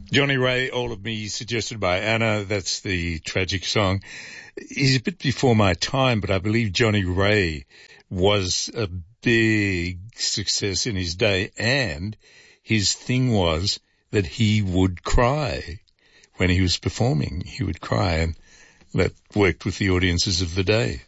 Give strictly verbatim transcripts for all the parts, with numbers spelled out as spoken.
Johnny Ray, All of Me, suggested by Anna. That's the tragic song. He's a bit before my time, but I believe Johnny Ray was a big success in his day, and his thing was that he would cry when he was performing. He would cry, and that worked with the audiences of the day.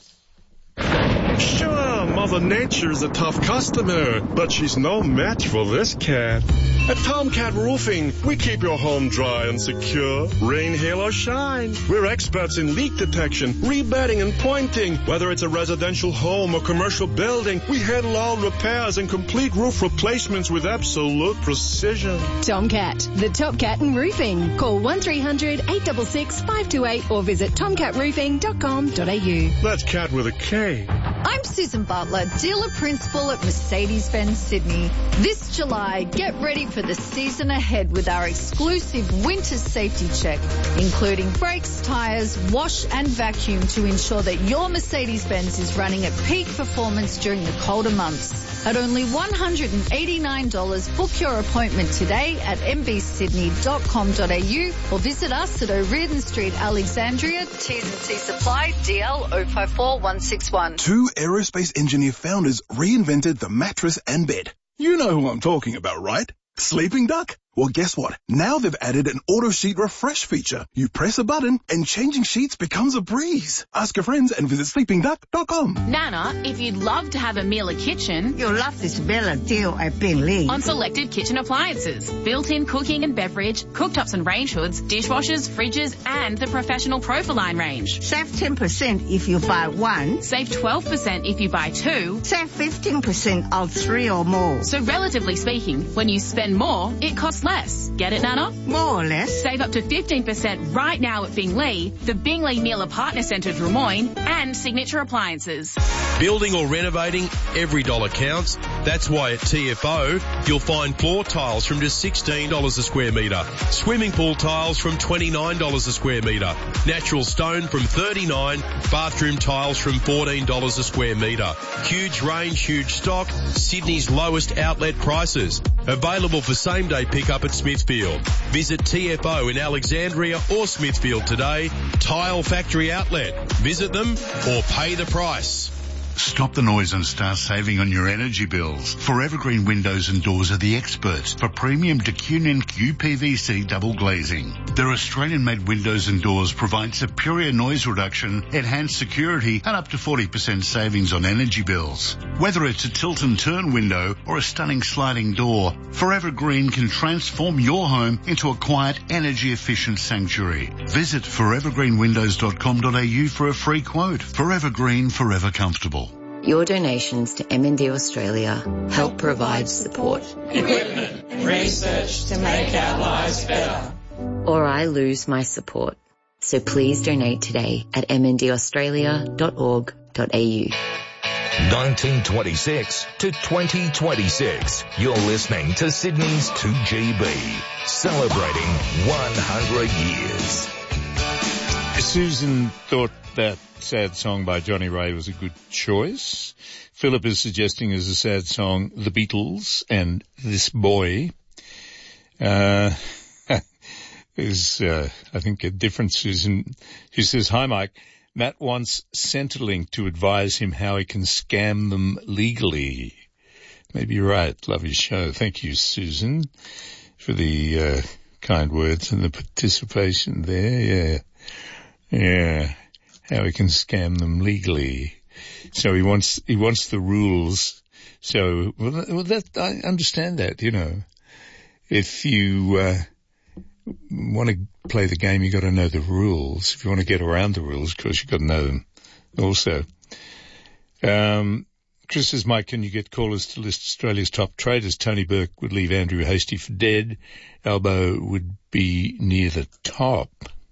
Sure, Mother Nature's a tough customer, but she's no match for this cat. At Tomcat Roofing, we keep your home dry and secure, rain, hail, or shine. We're experts in leak detection, rebedding, and pointing. Whether it's a residential home or commercial building, we handle all repairs and complete roof replacements with absolute precision. Tomcat, the top cat in roofing. Call one three hundred, eight six six, five two eight or visit tomcat roofing dot com dot a u. That's cat with a K. I'm Susan Butler, dealer principal at Mercedes-Benz Sydney. This July, get ready for the season ahead with our exclusive winter safety check, including brakes, tyres, wash and vacuum to ensure that your Mercedes-Benz is running at peak performance during the colder months. At only one hundred eighty-nine dollars, book your appointment today at m b sydney dot com dot a u or visit us at O'Riordan Street, Alexandria, T's and C Supply, D L zero five four one six one. Two aerospace engineer founders reinvented the mattress and bed. You know who I'm talking about, right? Sleeping Duck? Well, guess what? Now they've added an auto sheet refresh feature. You press a button and changing sheets becomes a breeze. Ask your friends and visit sleeping duck dot com. Nana, if you'd love to have a Miele kitchen, you'll love this Bella deal at Bingley. On selected kitchen appliances, built-in cooking and beverage, cooktops and range hoods, dishwashers, fridges, and the professional Profiline range. Save ten percent if you buy one. Save twelve percent if you buy two. Save fifteen percent on three or more. So relatively speaking, when you spend more, it costs less. Get it, Nana? More or less. Save up to fifteen percent right now at Bingley, the Bingley Miele Partner Centre Drummoyne, and Signature Appliances. Building or renovating, every dollar counts. That's why at T F O, you'll find floor tiles from just sixteen dollars a square metre, swimming pool tiles from twenty-nine dollars a square metre, natural stone from thirty-nine dollars, bathroom tiles from fourteen dollars a square metre. Huge range, huge stock, Sydney's lowest outlet prices. Available for same-day pickup at Smithfield. Visit T F O in Alexandria or Smithfield today. Tile Factory Outlet. Visit them or pay the price. Stop the noise and start saving on your energy bills. Forever Green Windows and Doors are the experts for premium D Q N Q P V C double glazing. Their Australian-made windows and doors provide superior noise reduction, enhanced security, and up to forty percent savings on energy bills. Whether it's a tilt and turn window or a stunning sliding door, Forever Green can transform your home into a quiet, energy-efficient sanctuary. Visit forever green windows dot com dot a u for a free quote. Forever Green, forever comfortable. Your donations to M and D Australia help provide support, equipment, and research to make our lives better. Or I lose my support. So please donate today at m n d australia dot org dot a u. nineteen twenty-six to twenty twenty-six. You're listening to Sydney's two G B, celebrating one hundred years. Susan thought that sad song by Johnny Ray was a good choice. Philip is suggesting as a sad song, The Beatles and This Boy. Uh, there's, uh, I think a difference, Susan. She says, hi Mike, Matt wants Centrelink to advise him how he can scam them legally. Maybe you're right. Love your show. Thank you, Susan, for the, uh, kind words and the participation there. Yeah. Yeah. How he can scam them legally. So he wants, he wants the rules. So, well, that, I understand that, you know. If you, uh, want to play the game, you got to know the rules. If you want to get around the rules, of course, you got to know them also. Um, Chris says, Mike, can you get callers to list Australia's top traders? Tony Burke would leave Andrew Hastie for dead. Albo would be near the top.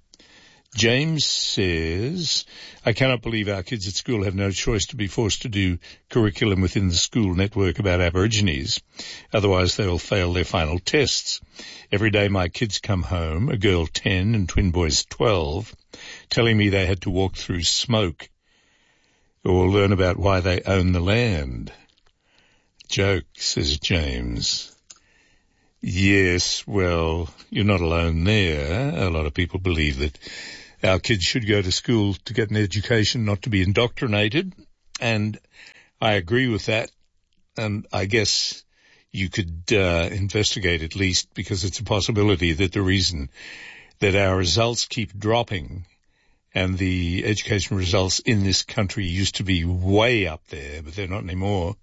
James says, I cannot believe our kids at school have no choice to be forced to do curriculum within the school network about Aborigines. Otherwise they will fail their final tests. Every day my kids come home, a girl ten and twin boys twelve, telling me they had to walk through smoke or learn about why they own the land. Joke, says James. Yes, well, you're not alone there. A lot of people believe that our kids should go to school to get an education, not to be indoctrinated. And I agree with that. And I guess you could uh, investigate at least, because it's a possibility that the reason that our results keep dropping, and the education results in this country used to be way up there, but they're not anymore,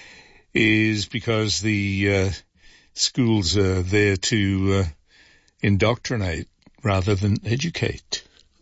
is because the uh, schools are there to uh, indoctrinate rather than educate.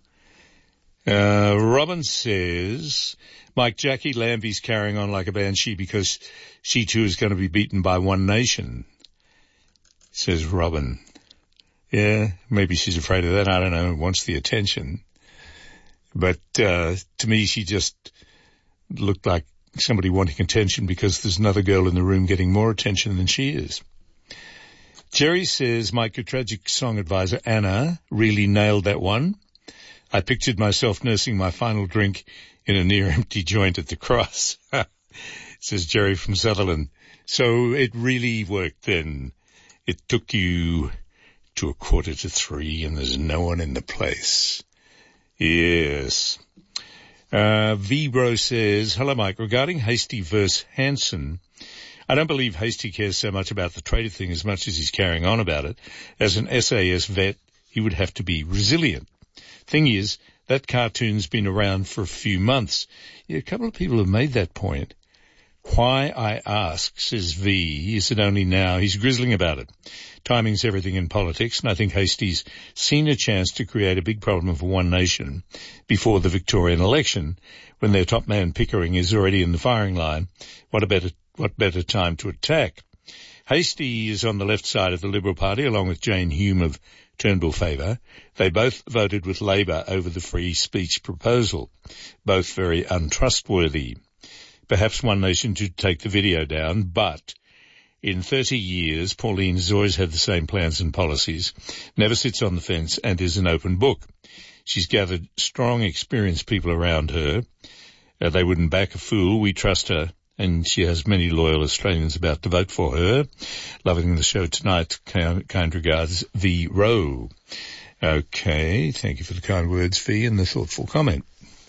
Uh, Robin says, Mike, Jackie Lambie's carrying on like a banshee because she too is going to be beaten by One Nation, says Robin. Yeah, maybe she's afraid of that. I don't know. Wants the attention. But uh, to me, she just looked like somebody wanting attention because there's another girl in the room getting more attention than she is. Jerry says, Mike, your tragic song advisor, Anna, really nailed that one. I pictured myself nursing my final drink in a near-empty joint at the Cross, says Jerry from Sutherland. So it really worked then. It took you to a quarter to three and there's no one in the place. Yes. Uh, V-Bro says, hello, Mike. Regarding Hastie versus Hanson, I don't believe Hastie cares so much about the trade thing as much as he's carrying on about it. As an S A S vet, he would have to be resilient. Thing is, that cartoon's been around for a few months. Yeah, a couple of people have made that point. Why, I ask, says V, is it only now? He's grizzling about it. Timing's everything in politics, and I think Hastie's seen a chance to create a big problem for One Nation before the Victorian election, when their top man Pickering is already in the firing line. What a better, what better time to attack? Hastie is on the left side of the Liberal Party, along with Jane Hume of Turnbull favour. They both voted with Labor over the free speech proposal. Both very untrustworthy. Perhaps One Nation should take the video down, but in thirty years, Pauline's always had the same plans and policies, never sits on the fence, and is an open book. She's gathered strong, experienced people around her. Uh, they wouldn't back a fool. We trust her, and she has many loyal Australians about to vote for her. Loving the show tonight. Kind, kind regards, V. Rowe. Okay, thank you for the kind words, V, and the thoughtful comment.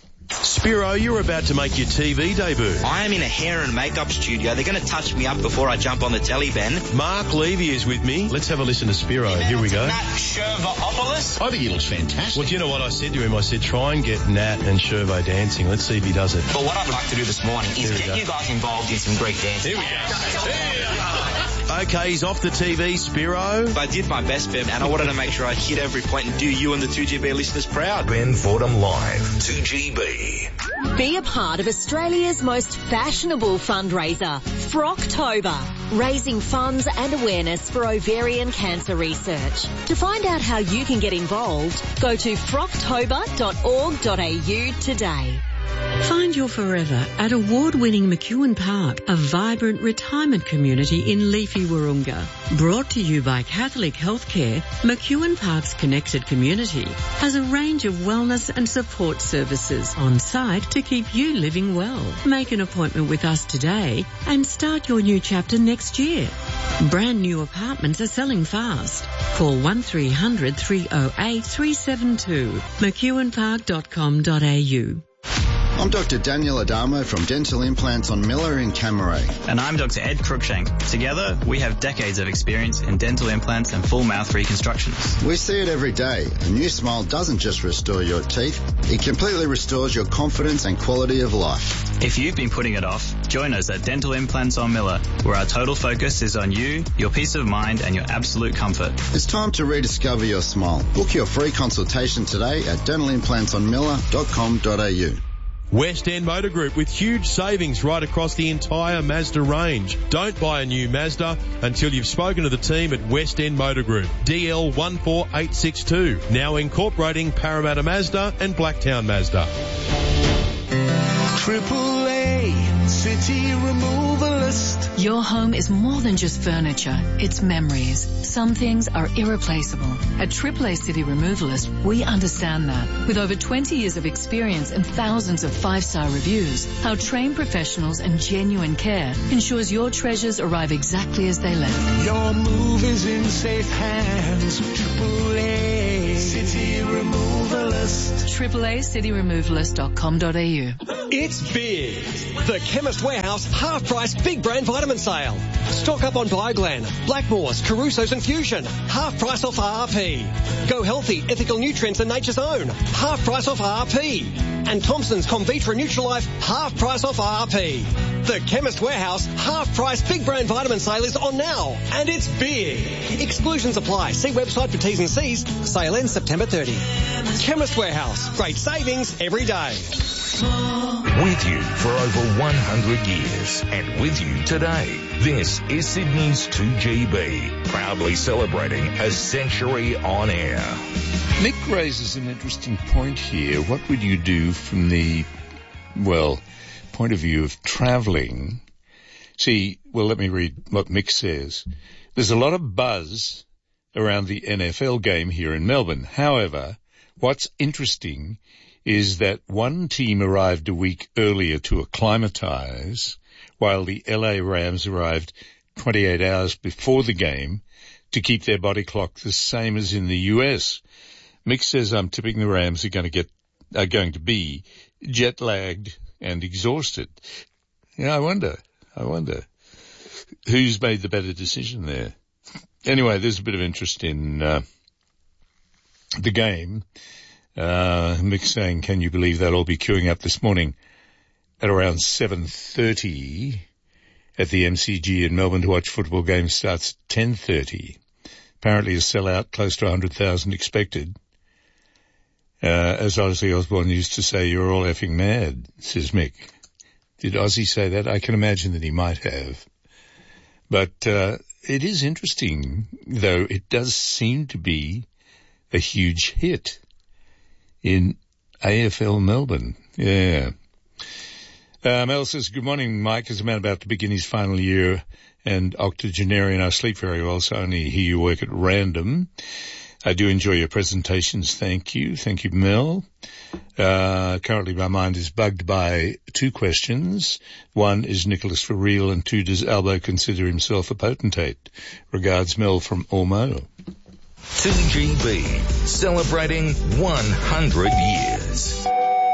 Spiro, you're about to make your T V debut. I am in a hair and makeup studio. They're going to touch me up before I jump on the telly, Ben. Mark Levy is with me. Let's have a listen to Spiro. Here we go. Nat Shervopoulos. I think he looks fantastic. Well, do you know what I said to him? I said, try and get Nat and Shervo dancing. Let's see if he does it. But what I'd like to do this morning is get go. you guys involved in some Greek dancing. Here we go. Hey. Okay, he's off the T V, Spiro. I did my best, Ben, and I wanted to make sure I hit every point and do you and the two G B listeners proud. Ben Fordham Live, two G B. Be a part of Australia's most fashionable fundraiser, Frocktober, raising funds and awareness for ovarian cancer research. To find out how you can get involved, go to frocktober dot org dot a u today. Find your forever at award-winning McEwen Park, a vibrant retirement community in leafy Wahroonga. Brought to you by Catholic Healthcare, McEwen Park's connected community has a range of wellness and support services on site to keep you living well. Make an appointment with us today and start your new chapter next year. Brand new apartments are selling fast. Call one three hundred three oh eight three seven two, mcewen park dot com dot a u. I'm Doctor Daniel Adamo from Dental Implants on Miller in Camaray. And I'm Doctor Ed Cruikshank. Together, we have decades of experience in dental implants and full mouth reconstructions. We see it every day. A new smile doesn't just restore your teeth, it completely restores your confidence and quality of life. If you've been putting it off, join us at Dental Implants on Miller, where our total focus is on you, your peace of mind and your absolute comfort. It's time to rediscover your smile. Book your free consultation today at dental implants on miller dot com dot a u. West End Motor Group with huge savings right across the entire Mazda range. Don't buy a new Mazda until you've spoken to the team at West End Motor Group. D L one four eight six two, now incorporating Parramatta Mazda and Blacktown Mazda. Triple A City Removal Removalist. Your home is more than just furniture, it's memories. Some things are irreplaceable. At Triple A City Removalist, we understand that. With over twenty years of experience and thousands of five-star reviews, our trained professionals and genuine care ensures your treasures arrive exactly as they left. Your move is in safe hands. Triple A City Removalist. Triple A City Removalist dot com dot a u. It's big. The Chemist Warehouse half-price big brand vitamin sale. Stock up on Bioglan, Blackmores, Caruso's and Fusion. Half price off R R P. Go Healthy, Ethical Nutrients and Nature's Own. Half price off R R P. And Thompson's Comvitra Nutrilife. Half price off R R P. The Chemist Warehouse half-price big brand vitamin sale is on now. And it's big. Exclusions apply. See website for T's and C's. Sale ends September thirtieth. Chemist Warehouse. Great savings every day. With you for over one hundred years and with you today. This is Sydney's two G B, proudly celebrating a century on air. Nick raises an interesting point here. What would you do from the, well, point of view of travelling? See, well, let me read what Mick says. There's a lot of buzz around the N F L game here in Melbourne. However, what's interesting is that one team arrived a week earlier to acclimatise, while the L A Rams arrived twenty-eight hours before the game to keep their body clock the same as in the U S. Mick says I'm tipping the Rams are going to get, are going to be jet lagged and exhausted. Yeah, I wonder, I wonder who's made the better decision there. Anyway, there's a bit of interest in, uh, the game. Uh, Mick saying, can you believe they'll all be queuing up this morning at around seven thirty at the M C G in Melbourne to watch football game starts at ten thirty. Apparently a sellout, close to one hundred thousand expected. Uh, as Ozzy Osbourne used to say, you're all effing mad, says Mick. Did Ozzy say that? I can imagine that he might have. But, uh, it is interesting, though it does seem to be a huge hit in A F L Melbourne. Yeah. Uh, Mel says, good morning, Mike. As a man about to begin his final year and octogenarian, I sleep very well, so I only hear you work at random. I do enjoy your presentations. Thank you. Thank you, Mel. Uh, currently my mind is bugged by two questions. One, is Nicholas for real? And two, does Albo consider himself a potentate? Regards, Mel from Ormo. two G B, celebrating one hundred years.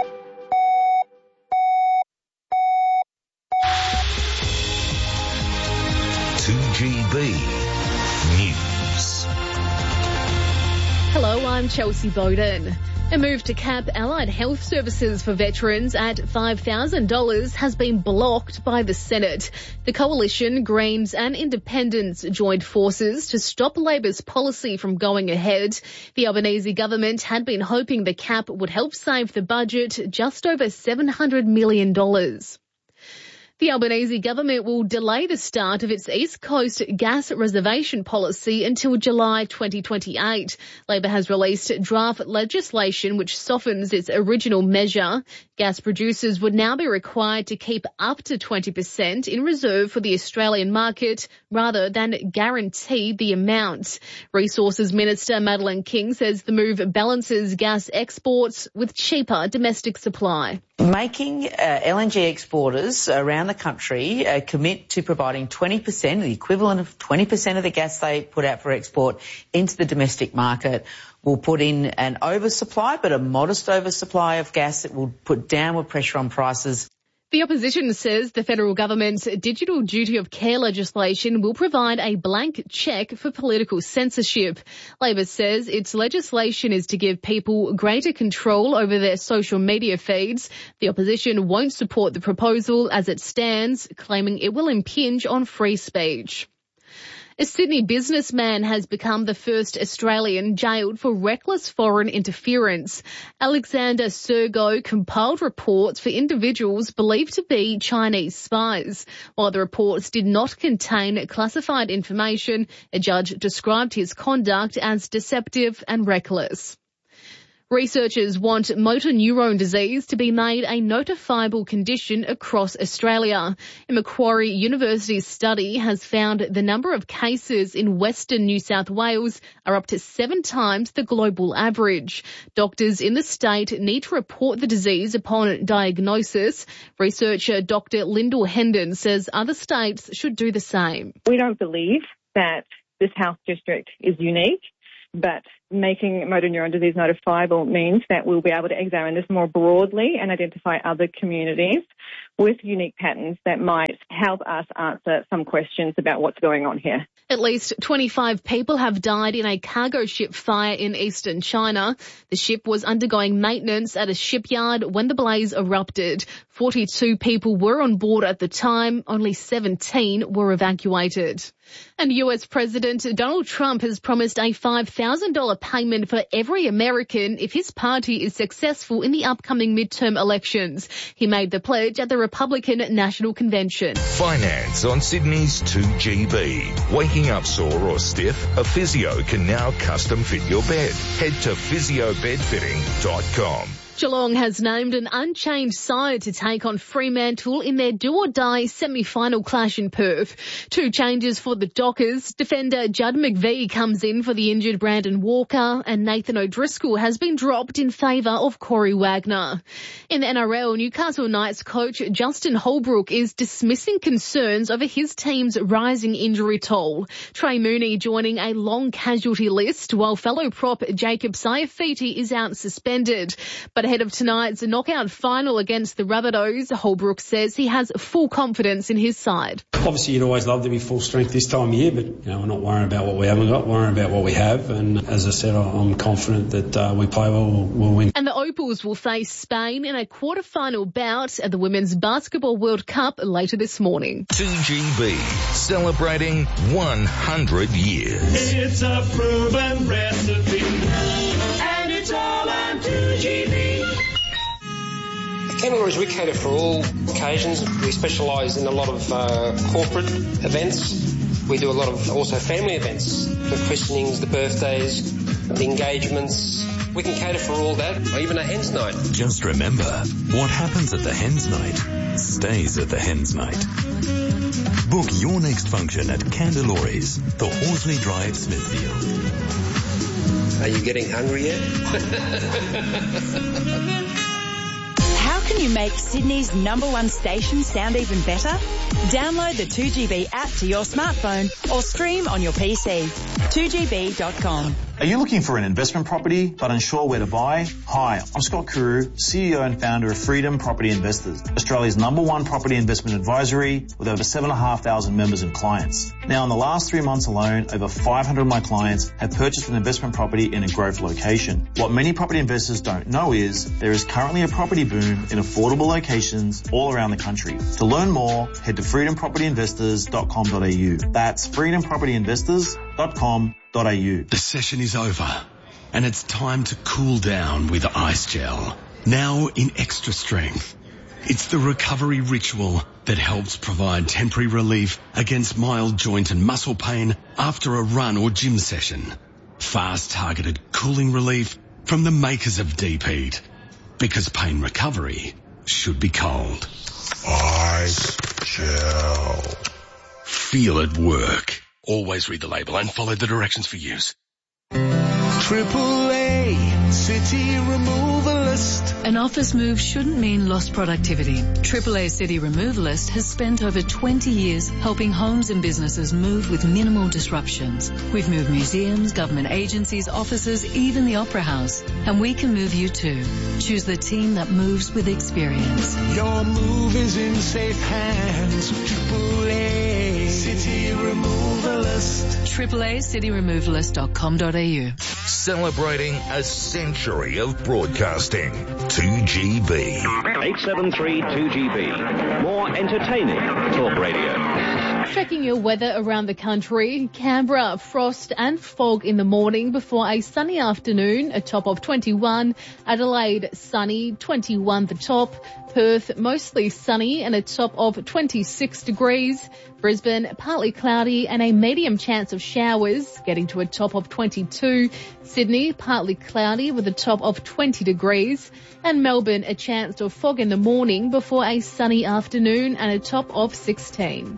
two G B News. Hello, I'm Chelsea Bowden. A move to cap allied health services for veterans at five thousand dollars has been blocked by the Senate. The Coalition, Greens and Independents joined forces to stop Labor's policy from going ahead. The Albanese government had been hoping the cap would help save the budget just over seven hundred million dollars. The Albanese government will delay the start of its East Coast gas reservation policy until July twenty twenty-eight. Labor has released draft legislation which softens its original measure. Gas producers would now be required to keep up to twenty percent in reserve for the Australian market rather than guarantee the amount. Resources Minister Madeleine King says the move balances gas exports with cheaper domestic supply. Making uh, L N G exporters around the country uh, commit to providing twenty percent, the equivalent of twenty percent of the gas they put out for export into the domestic market will put in an oversupply, but a modest oversupply of gas that will put downward pressure on prices. The opposition says the federal government's digital duty of care legislation will provide a blank cheque for political censorship. Labor says its legislation is to give people greater control over their social media feeds. The opposition won't support the proposal as it stands, claiming it will impinge on free speech. A Sydney businessman has become the first Australian jailed for reckless foreign interference. Alexander Sergo compiled reports for individuals believed to be Chinese spies. While the reports did not contain classified information, a judge described his conduct as deceptive and reckless. Researchers want motor neurone disease to be made a notifiable condition across Australia. A Macquarie University study has found the number of cases in Western New South Wales are up to seven times the global average. Doctors in the state need to report the disease upon diagnosis. Researcher Doctor Lyndall Hendon says other states should do the same. We don't believe that this health district is unique, but making motor neuron disease notifiable means that we'll be able to examine this more broadly and identify other communities with unique patterns that might help us answer some questions about what's going on here. At least twenty-five people have died in a cargo ship fire in eastern China. The ship was undergoing maintenance at a shipyard when the blaze erupted. forty-two people were on board at the time. Only seventeen were evacuated. And U S President Donald Trump has promised a five thousand dollars payment for every American if his party is successful in the upcoming midterm elections. He made the pledge at the Republican National Convention. Finance on Sydney's two G B. Waking up sore or stiff? A physio can now custom fit your bed. Head to physio bed fitting dot com. Geelong has named an unchanged side to take on Fremantle in their do-or-die semi-final clash in Perth. Two changes for the Dockers. Defender Judd McVie comes in for the injured Brandon Walker, and Nathan O'Driscoll has been dropped in favour of Corey Wagner. In the N R L, Newcastle Knights coach Justin Holbrook is dismissing concerns over his team's rising injury toll. Trey Mooney joining a long casualty list, while fellow prop Jacob Saifiti is out suspended. But ahead of tonight's knockout final against the Rabbitohs, Holbrook says he has full confidence in his side. Obviously, you'd always love to be full strength this time of year, but you know, we're not worrying about what we haven't got, worrying about what we have. And as I said, I'm confident that uh, we play well, we'll, we'll win. And the Opals will face Spain in a quarter-final bout at the Women's Basketball World Cup later this morning. two G B, celebrating one hundred years. It's a proven recipe, and it's all on two G B. Kangaroos, we cater for all occasions. We specialise in a lot of uh, corporate events. We do a lot of also family events, the christenings, the birthdays, the engagements. We can cater for all that, or even a hen's night. Just remember, what happens at the hen's night stays at the hen's night. Book your next function at Candelori's, the Horsley Drive, Smithfield. Are you getting hungry yet? How can you make Sydney's number one station sound even better? Download the two G B app to your smartphone or stream on your P C. two G B dot com. Are you looking for an investment property but unsure where to buy? Hi, I'm Scott Kuru, C E O and founder of Freedom Property Investors, Australia's number one property investment advisory with over seven thousand five hundred members and clients. Now, in the last three months alone, over five hundred of my clients have purchased an investment property in a growth location. What many property investors don't know is there is currently a property boom in affordable locations all around the country. To learn more, head to freedom property investors dot com dot a u. That's freedom property investors dot com dot a u. The session is over, and it's time to cool down with Ice Gel. Now in extra strength. It's the recovery ritual that helps provide temporary relief against mild joint and muscle pain after a run or gym session. Fast targeted cooling relief from the makers of Deep Heat. Because pain recovery should be cold. Ice Gel. Feel it work. Always read the label and follow the directions for use. Triple A City Removalist. An office move shouldn't mean lost productivity. Triple A City Removalist has spent over twenty years helping homes and businesses move with minimal disruptions. We've moved museums, government agencies, offices, even the Opera House. And we can move you too. Choose the team that moves with experience. Your move is in safe hands. Triple A City Removalist. Triple A City Removalist dot com dot a u. Celebrating a century of broadcasting. two G B. eight seven three two G B. More entertaining talk radio. Checking your weather around the country. Canberra, frost and fog in the morning before a sunny afternoon, a top of twenty-one. Adelaide, sunny, twenty-one the top. Perth, mostly sunny and a top of twenty-six degrees. Brisbane, partly cloudy and a medium chance of showers, getting to a top of twenty-two. Sydney, partly cloudy with a top of twenty degrees. And Melbourne, a chance of fog in the morning before a sunny afternoon and a top of sixteen.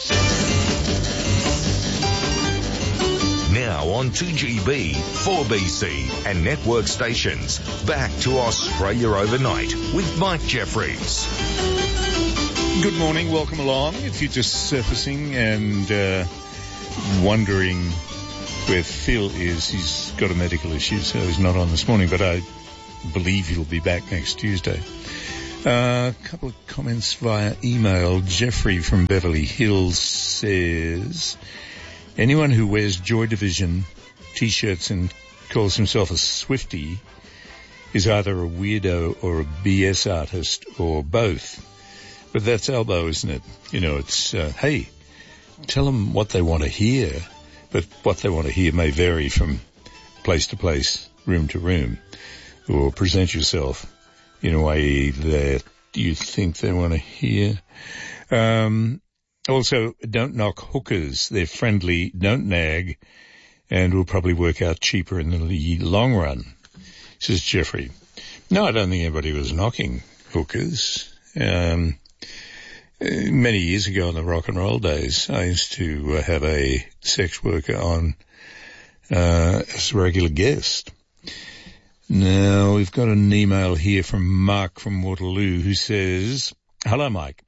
Now on two G B, four B C and network stations. Back to Australia Overnight with Mike Jeffries. Good morning, welcome along. If you're just surfacing and uh, wondering where Phil is, he's got a medical issue, so he's not on this morning, but I believe he'll be back next Tuesday. A uh, couple of comments via email. Jeffrey from Beverly Hills says, anyone who wears Joy Division T-shirts and calls himself a Swiftie is either a weirdo or a B S artist or both. But that's elbow, isn't it? You know, it's, uh, hey, tell them what they want to hear, but what they want to hear may vary from place to place, room to room, or present yourself in a way that you think they want to hear. Um, also, don't knock hookers. They're friendly, don't nag, and will probably work out cheaper in the long run, says Jeffrey. No, I don't think anybody was knocking hookers. Um, many years ago in the rock and roll days, I used to uh, have a sex worker on uh, as a regular guest. Now, we've got an email here from Mark from Waterloo who says, hello, Mike.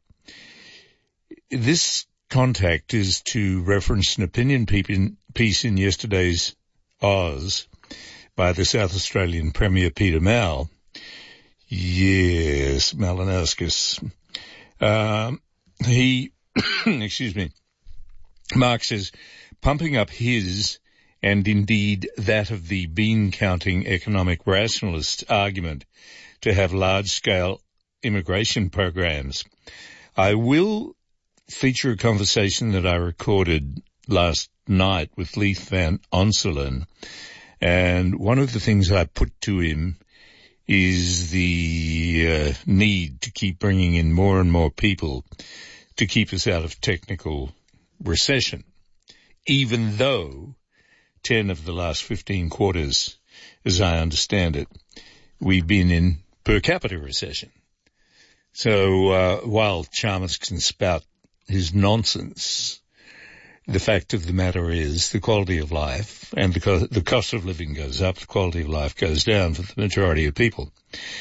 This contact is to reference an opinion piece in yesterday's Oz by the South Australian Premier Peter Mal. Yes, Malinowskis. Um, he, excuse me, Mark says, pumping up his and indeed that of the bean-counting economic rationalist argument to have large-scale immigration programs. I will feature a conversation that I recorded last night with Leith Van Onselen, and one of the things I put to him is the uh, need to keep bringing in more and more people to keep us out of technical recession, even though ten of the last fifteen quarters, as I understand it, we've been in per capita recession. So uh, while Chalmers can spout his nonsense, the fact of the matter is the quality of life and the, co- the cost of living goes up, the quality of life goes down for the majority of people.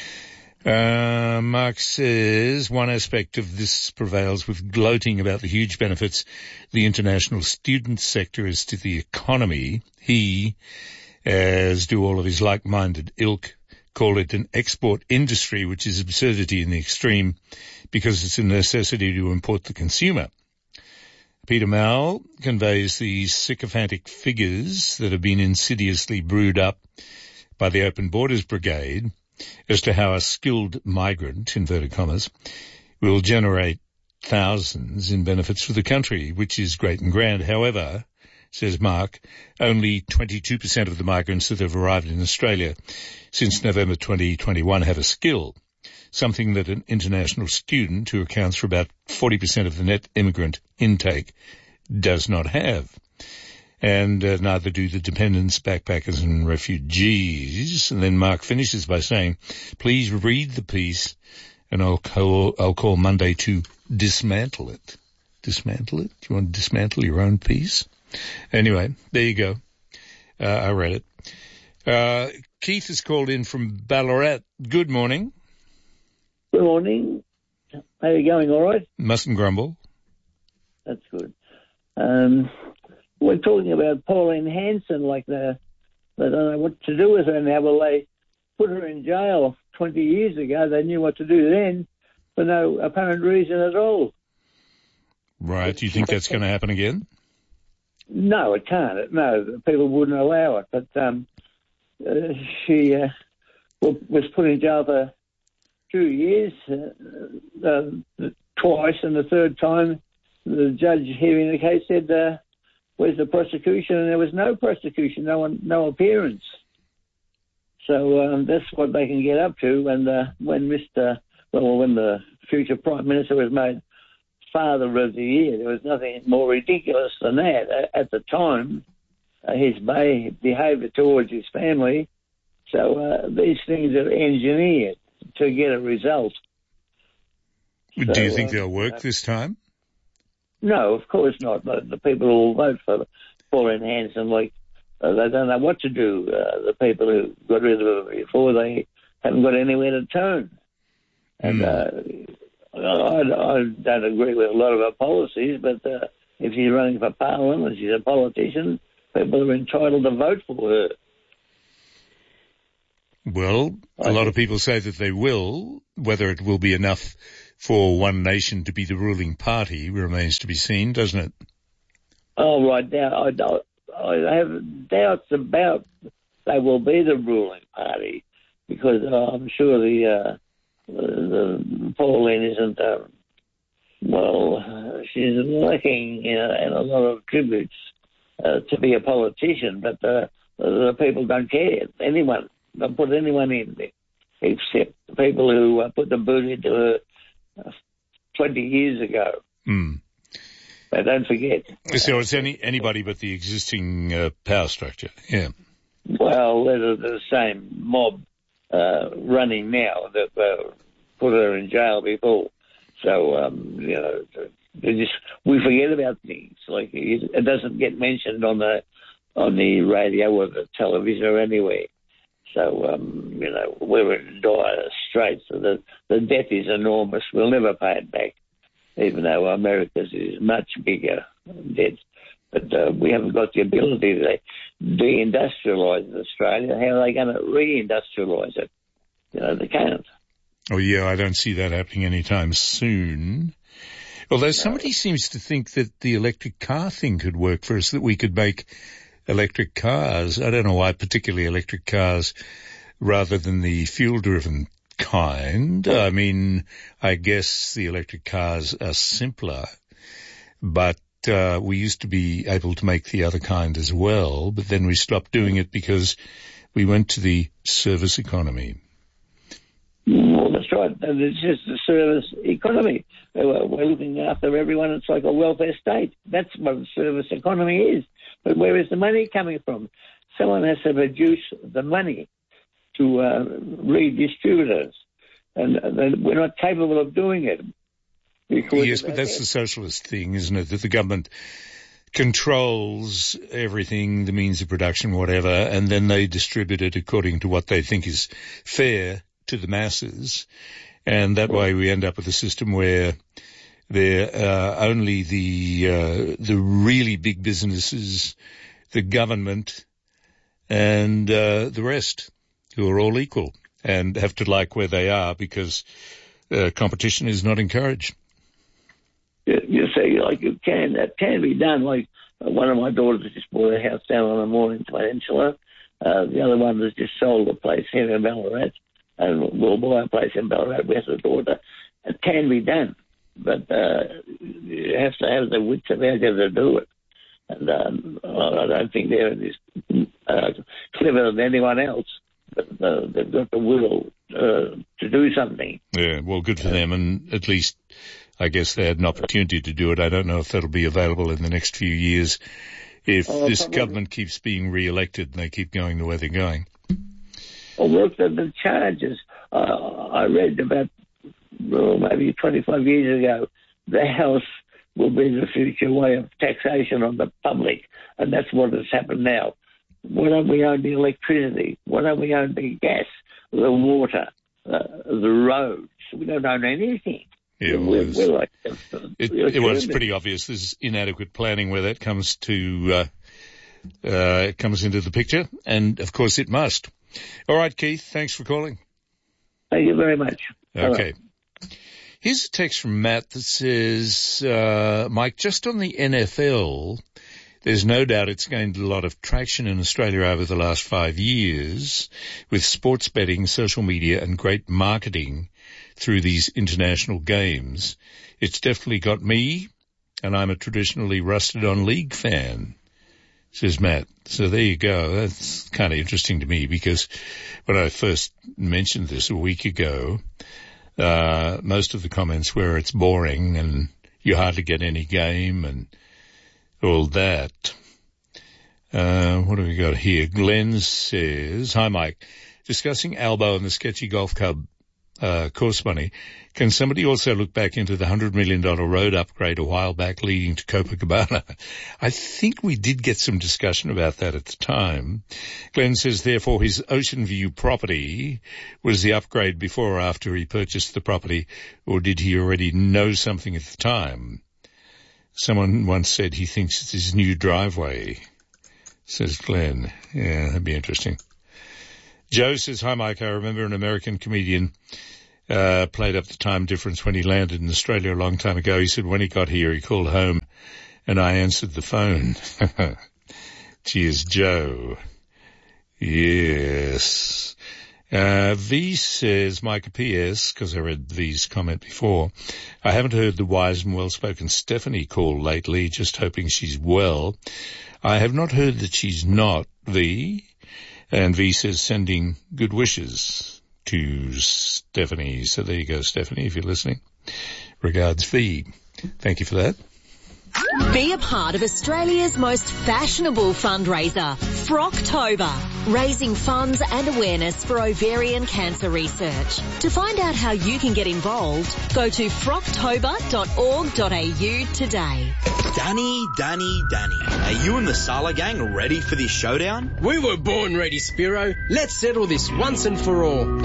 Uh, Mark says one aspect of this prevails with gloating about the huge benefits the international student sector is to the economy. He, as do all of his like-minded ilk, call it an export industry, which is absurdity in the extreme because it's a necessity to import the consumer. Peter Mal conveys these sycophantic figures that have been insidiously brewed up by the Open Borders Brigade as to how a skilled migrant, inverted commas, will generate thousands in benefits for the country, which is great and grand. However, says Mark, only twenty-two percent of the migrants that have arrived in Australia since November twenty twenty-one have a skill, something that an international student who accounts for about forty percent of the net immigrant intake does not have. And uh, neither do the dependents, backpackers and refugees. And then Mark finishes by saying, please read the piece and I'll call, I'll call Monday to dismantle it. Dismantle it? Do you want to dismantle your own piece? Anyway, there you go. Uh, I read it. Uh, Keith has called in from Ballarat. Good morning. Good morning. How are you going, all right? Mustn't grumble. That's good. Um, we're talking about Pauline Hanson, like the, they don't know what to do with her now. Well, they put her in jail twenty years ago. They knew what to do then for no apparent reason at all. Right. Do you think that's going to happen again? No, it can't. No, people wouldn't allow it. But um, uh, she uh, was put in jail for two years, uh, uh, twice, and the third time the judge hearing the case said, uh, where's the prosecution? And there was no prosecution, no one, no appearance. So um, that's what they can get up to. And uh, when Mister Well, when the future Prime Minister was made Father of the Year, there was nothing more ridiculous than that. At the time, uh, his behaviour towards his family. So uh, these things are engineered to get a result. Do so, you think uh, they'll work this time? No, of course not. But the people who will vote for Pauline Hanson, like, uh, they don't know what to do. Uh, the people who got rid of her before, they haven't got anywhere to turn. And uh, I, I don't agree with a lot of her policies, but uh, if she's running for Parliament and she's a politician, people are entitled to vote for her. Well, a lot of people say that they will. Whether it will be enough for One Nation to be the ruling party remains to be seen, doesn't it? Oh, right. Now, I, I have doubts about they will be the ruling party because uh, I'm sure the... Uh, The Pauline isn't, uh, well, uh, she's lacking in a, in a lot of tributes uh, to be a politician, but uh, the people don't care. Anyone, don't put anyone in there, except the people who uh, put the boot into her uh, twenty years ago. Mm. But don't forget. So it's any anybody but the existing uh, power structure, yeah. Well, they're the same mob Uh, running now that uh, put her in jail before. So, um, you know, they just we forget about things. Like, it, it doesn't get mentioned on the on the radio or the television or anywhere. So, um, you know, we're in dire straits. So the, the debt is enormous. We'll never pay it back, even though America's is much bigger debt. But uh, we haven't got the ability to deindustrialise Australia. How are they going to reindustrialise it? You know, they can't. Oh, yeah, I don't see that happening anytime soon. Although somebody seems to think that the electric car thing could work for us, that we could make electric cars. I don't know why particularly electric cars rather than the fuel-driven kind. I mean, I guess the electric cars are simpler, but Uh, we used to be able to make the other kind as well, but then we stopped doing it because we went to the service economy. Well, that's right. And it's just a service economy. We're looking after everyone. It's like a welfare state. That's what a service economy is. But where is the money coming from? Someone has to produce the money to uh, redistribute it. And we're not capable of doing it. Yes, but that's the socialist thing, isn't it? That the government controls everything, the means of production, whatever, and then they distribute it according to what they think is fair to the masses. And that way we end up with a system where they're uh, only the uh, the really big businesses, the government, and uh, the rest, who are all equal and have to like where they are because uh, competition is not encouraged. You say, like, it can, that can be done. Like, uh, one of my daughters just bought a house down on the Mornington Peninsula. Uh, the other one has just sold a place here in Ballarat, and we'll buy a place in Ballarat with her daughter. It can be done, but uh, you have to have the wits about you to do it. And um, I don't think they're as uh, clever than anyone else, but uh, they've got the will uh, to do something. Yeah, well, good for them, and at least I guess they had an opportunity to do it. I don't know if that'll be available in the next few years if uh, this probably. government keeps being re-elected and they keep going the way they're going. Well, look at the charges. Uh, I read about, well, maybe twenty-five years ago, the House will be the future way of taxation on the public, and that's what has happened now. Why don't we own the electricity? Why don't we own the gas, the water, uh, the roads? We don't own anything. Yeah, well, we're, we're like, uh, it, it was pretty obvious. There's inadequate planning where that comes to uh, uh, it comes into the picture, and of course it must. All right, Keith, thanks for calling. Thank you very much. Okay. Here's a text from Matt that says, uh, Mike, just on the N F L, there's no doubt it's gained a lot of traction in Australia over the last five years with sports betting, social media, and great marketing through these international games. It's definitely got me and I'm a traditionally rusted-on league fan, says Matt. So there you go. That's kind of interesting to me because when I first mentioned this a week ago, uh, most of the comments were it's boring and you hardly get any game and all that. Uh, what have we got here? Glenn says, hi Mike, discussing Albo and the sketchy golf club Uh, course money. Can somebody also look back into the one hundred million dollars road upgrade a while back leading to Copacabana? I think we did get some discussion about that at the time. Glenn says, therefore, his Ocean View property was the upgrade before or after he purchased the property, or did he already know something at the time? Someone once said he thinks it's his new driveway, says Glenn. Yeah, that'd be interesting. Joe says, hi Mike, I remember an American comedian uh played up the time difference when he landed in Australia a long time ago. He said when he got here he called home and I answered the phone. Cheers, Joe. Yes. Uh, V says, Mike, P S, because I read V's comment before, I haven't heard the wise and well-spoken Stephanie call lately, just hoping she's well. I have not heard that she's not, V. And V says, sending good wishes to Stephanie. So there you go, Stephanie, if you're listening. Regards, V. Thank you for that. Be a part of Australia's most fashionable fundraiser, Frocktober, raising funds and awareness for ovarian cancer research. To find out how you can get involved, go to frocktober dot org dot a u today. Danny, Danny, Danny, are you and the Sala gang ready for this showdown? We were born ready, Spiro. Let's settle this once and for all.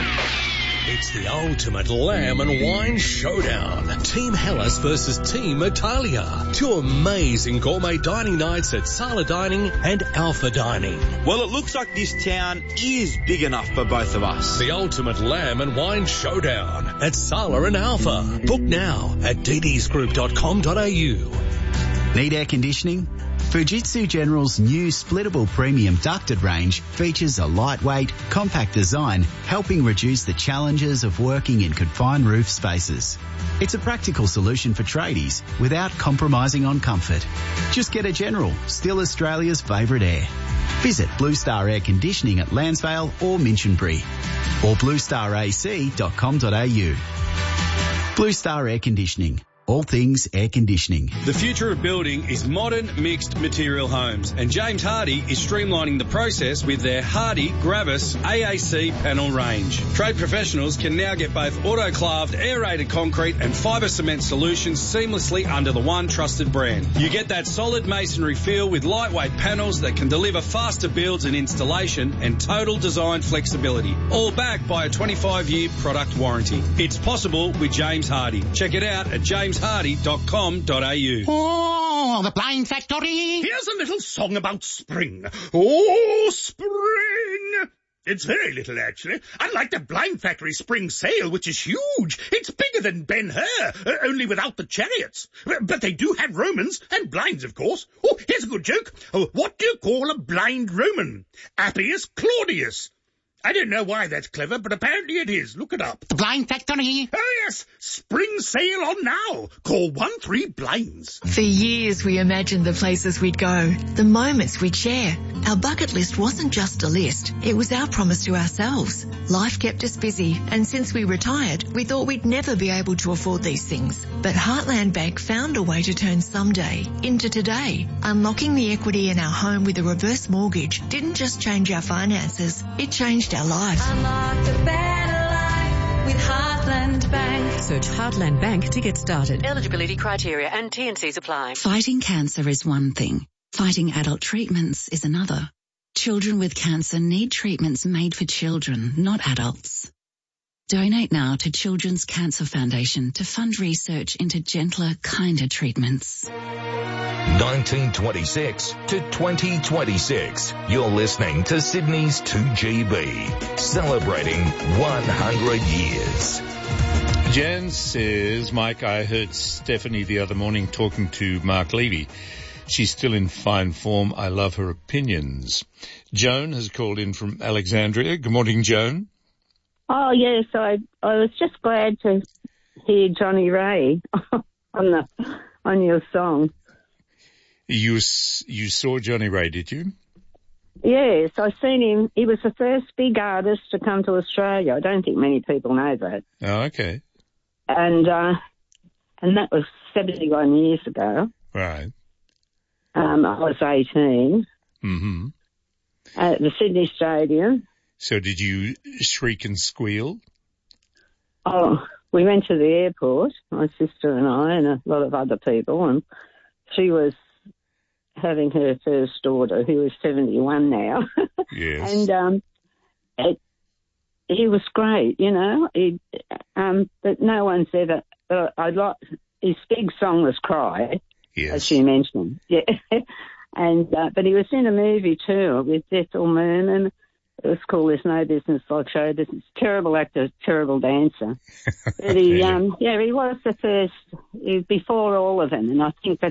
It's the ultimate lamb and wine showdown. Team Hellas versus Team Italia. Two amazing gourmet dining nights at Sala Dining and Alpha Dining. Well, it looks like this town is big enough for both of us. The ultimate lamb and wine showdown at Sala and Alpha. Book now at d d s group dot com dot a u. Need air conditioning? Fujitsu General's new splittable premium ducted range features a lightweight, compact design, helping reduce the challenges of working in confined roof spaces. It's a practical solution for tradies without compromising on comfort. Just get a General, still Australia's favourite air. Visit Blue Star Air Conditioning at Lansvale or Minchinbury or blue star a c dot com dot a u. Blue Star Air Conditioning. All things air conditioning. The future of building is modern mixed material homes, and James Hardie is streamlining the process with their Hardie Gravis A A C panel range. Trade professionals can now get both autoclaved aerated concrete and fibre cement solutions seamlessly under the one trusted brand. You get that solid masonry feel with lightweight panels that can deliver faster builds and installation and total design flexibility, all backed by a twenty-five year product warranty. It's possible with James Hardie. Check it out at james hardie dot com dot a u. Oh, the Blind Factory! Here's a little song about spring. Oh, spring! It's very little, actually. Unlike the Blind Factory spring sale, which is huge. It's bigger than Ben-Hur, uh, only without the chariots. But they do have Romans, and blinds, of course. Oh, here's a good joke. Oh, what do you call a blind Roman? Appius Claudius. I don't know why that's clever, but apparently it is. Look it up. The Blind Factory. Oh, yes. Spring sale on now. Call one three blinds. For years, we imagined the places we'd go, the moments we'd share. Our bucket list wasn't just a list. It was our promise to ourselves. Life kept us busy, and since we retired, we thought we'd never be able to afford these things. But Heartland Bank found a way to turn someday into today. Unlocking the equity in our home with a reverse mortgage didn't just change our finances, it changed our lives. Unlock a better life with Heartland Bank. Search Heartland Bank to get started. Eligibility criteria and T and Cs apply. Fighting cancer is one thing. Fighting adult treatments is another. Children with cancer need treatments made for children, not adults. Donate now to Children's Cancer Foundation to fund research into gentler, kinder treatments. nineteen twenty-six to twenty twenty-six. You're listening to Sydney's two G B, celebrating one hundred years. Jan says, Mike, I heard Stephanie the other morning talking to Mark Levy. She's still in fine form. I love her opinions. Joan has called in from Alexandria. Good morning, Joan. Oh, yes, I I was just glad to hear Johnny Ray on the on your song. You s- you saw Johnny Ray, did you? Yes, I seen him. He was the first big artist to come to Australia. I don't think many people know that. Oh, okay. And uh, and that was seventy-one years ago. Right. Um, I was eighteen. Mm-hmm. At the Sydney Stadium. So did you shriek and squeal? Oh, we went to the airport, my sister and I, and a lot of other people, and she was having her first daughter, who is seventy-one now. Yes. And um, it, he was great, you know. He, um, but no one's ever. Uh, I like his big song was "Cry," yes, as you mentioned. Yeah. And uh, but he was in a movie too with Ethel Merman. It was called "There's No Business Like Show Business." Terrible actor, terrible dancer. But he, yeah. um, yeah, he was the first. He was before all of them, and I think that's